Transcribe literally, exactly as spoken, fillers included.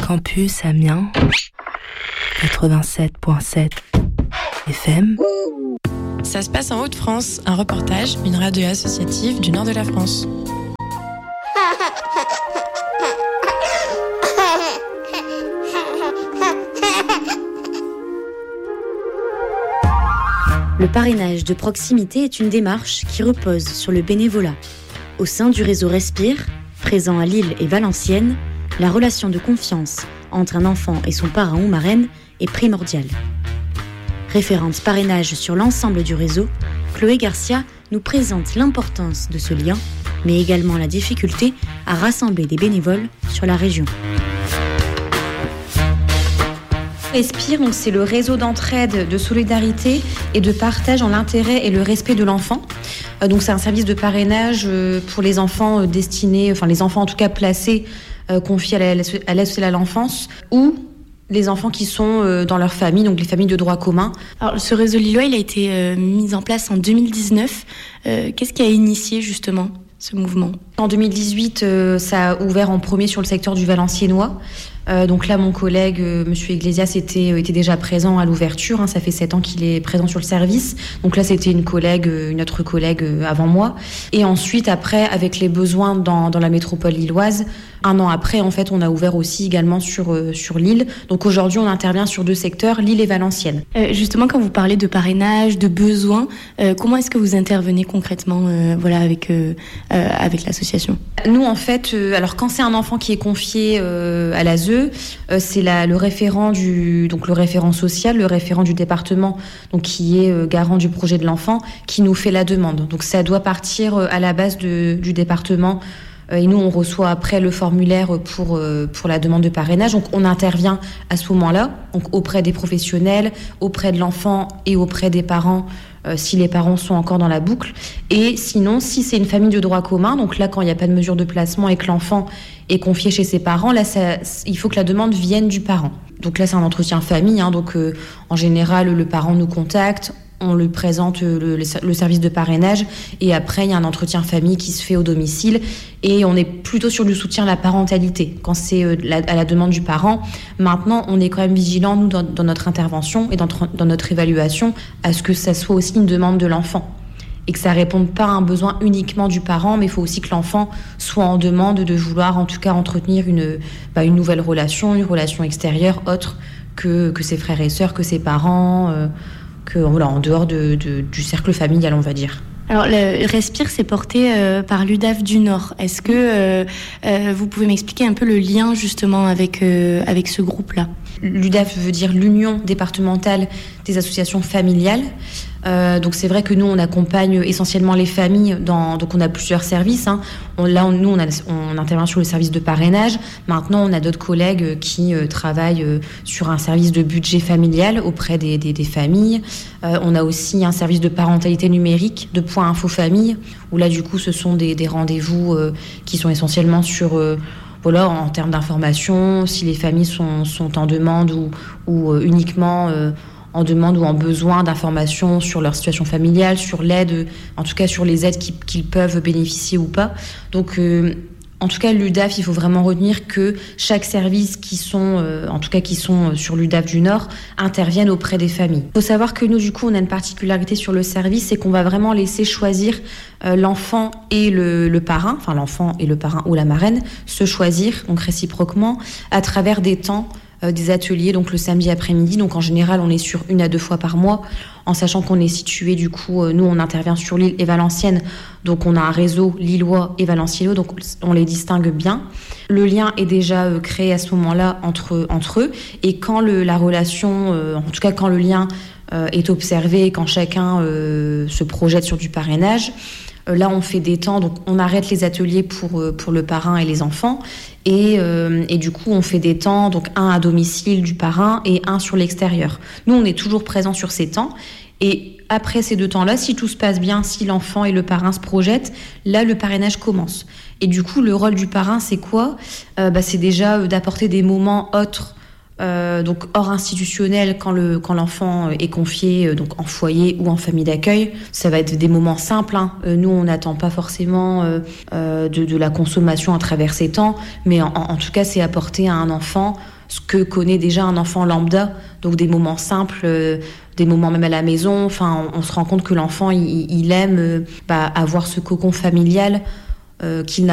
Campus Amiens, quatre-vingt-sept virgule sept F M. Ça se passe en Hauts-de-France, un reportage, une radio associative du nord de la France. Le parrainage de proximité est une démarche qui repose sur le bénévolat. Au sein du réseau Respire, présent à Lille et Valenciennes, la relation de confiance entre un enfant et son parrain ou marraine est primordiale. Référente parrainage sur l'ensemble du réseau, Chloé Garcia nous présente l'importance de ce lien, mais également la difficulté à rassembler des bénévoles sur la région. Respire, donc c'est le réseau d'entraide, de solidarité et de partage en l'intérêt et le respect de l'enfant. Euh, donc c'est un service de parrainage euh, pour les enfants euh, destinés, enfin les enfants en tout cas placés, euh, confiés à l'aide à l'aide à l'enfance, ou les enfants qui sont euh, dans leur famille, donc les familles de droit commun. Alors ce réseau lillois, il a été euh, mis en place en deux mille dix-neuf. Euh, qu'est-ce qui a initié justement ce mouvement ? En deux mille dix-huit, euh, ça a ouvert en premier sur le secteur du Valenciennois. Euh, donc là, mon collègue, euh, Monsieur Iglesias, était, euh, était déjà présent à l'ouverture. Hein, ça fait sept ans qu'il est présent sur le service. Donc là, c'était une collègue, euh, une autre collègue euh, avant moi. Et ensuite, après, avec les besoins dans, dans la métropole lilloise, un an après, en fait, on a ouvert aussi également sur, euh, sur Lille. Donc aujourd'hui, on intervient sur deux secteurs, Lille et Valenciennes. Euh, justement, quand vous parlez de parrainage, de besoins, euh, comment est-ce que vous intervenez concrètement euh, voilà, avec, euh, euh, avec l'association ? Nous, en fait, euh, alors quand c'est un enfant qui est confié euh, à l'A S E, euh, c'est la, le référent du, donc le référent social, le référent du département, donc qui est euh, garant du projet de l'enfant, qui nous fait la demande. Donc ça doit partir euh, à la base de, du département. Et nous, on reçoit après le formulaire pour, pour la demande de parrainage. Donc, on intervient à ce moment-là, donc auprès des professionnels, auprès de l'enfant et auprès des parents, euh, si les parents sont encore dans la boucle. Et sinon, si c'est une famille de droit commun, donc là, quand il n'y a pas de mesure de placement et que l'enfant est confié chez ses parents, là, ça, il faut que la demande vienne du parent. Donc là, c'est un entretien famille. Hein, donc, euh, en général, le parent nous contacte. On lui présente le, le service de parrainage et après il y a un entretien famille qui se fait au domicile et on est plutôt sur du soutien à la parentalité quand c'est à la demande du parent. Maintenant on est quand même vigilant nous dans, dans notre intervention et dans, dans notre évaluation à ce que ça soit aussi une demande de l'enfant et que ça réponde pas à un besoin uniquement du parent, mais il faut aussi que l'enfant soit en demande de vouloir en tout cas entretenir une, bah, une nouvelle relation, une relation extérieure autre que, que ses frères et sœurs, que ses parents, euh, que, voilà, en dehors de, de, du cercle familial, on va dire. Alors, le Respire, c'est porté euh, par l'U D A F du Nord. Est-ce que euh, euh, vous pouvez m'expliquer un peu le lien, justement, avec, euh, avec ce groupe-là ? L'U D A F veut dire l'Union départementale des associations familiales. Euh, donc c'est vrai que nous on accompagne essentiellement les familles dans, donc on a plusieurs services hein. on, là on, nous on, a, on intervient sur le service de parrainage. Maintenant on a d'autres collègues qui euh, travaillent euh, sur un service de budget familial auprès des, des, des familles. Euh, on a aussi un service de parentalité numérique de point info famille où là du coup ce sont des, des rendez-vous euh, qui sont essentiellement sur euh, voilà, en termes d'information, si les familles sont, sont en demande ou, ou euh, uniquement euh, en demande ou en besoin d'informations sur leur situation familiale, sur l'aide, en tout cas sur les aides qu'ils, qu'ils peuvent bénéficier ou pas. Donc, euh, en tout cas, l'U D A F, il faut vraiment retenir que chaque service qui sont, euh, en tout cas qui sont sur l'U D A F du Nord, interviennent auprès des familles. Il faut savoir que nous, du coup, on a une particularité sur le service, c'est qu'on va vraiment laisser choisir euh, l'enfant et le, le parrain, enfin l'enfant et le parrain ou la marraine, se choisir, donc réciproquement, à travers des temps, euh, des ateliers, donc le samedi après-midi. Donc en général, on est sur une à deux fois par mois, en sachant qu'on est situé, du coup, euh, nous, on intervient sur Lille et Valenciennes, donc on a un réseau lillois et valenciennois, donc on les distingue bien. Le lien est déjà euh, créé à ce moment-là entre, entre eux, et quand le, la relation, euh, en tout cas quand le lien euh, est observé, quand chacun euh, se projette sur du parrainage, euh, là on fait des temps, donc on arrête les ateliers pour, euh, pour le parrain et les enfants, et, euh, et du coup on fait des temps, donc un à domicile du parrain et un sur l'extérieur. Nous on est toujours présents sur ces temps, et après ces deux temps-là, si tout se passe bien, si l'enfant et le parrain se projettent, là le parrainage commence. Et du coup le rôle du parrain c'est quoi ? euh, bah, C'est déjà euh, d'apporter des moments autres, euh, donc hors institutionnel quand, le, quand l'enfant est confié euh, donc en foyer ou en famille d'accueil. Ça va être des moments simples, hein. euh, nous on n'attend pas forcément euh, euh, de, de la consommation à travers ces temps, mais en, en tout cas c'est apporter à un enfant ce que connaît déjà un enfant lambda, donc des moments simples, euh, des moments même à la maison. Enfin, on, on se rend compte que l'enfant, il, il aime euh, bah, avoir ce cocon familial euh, qu'il n'a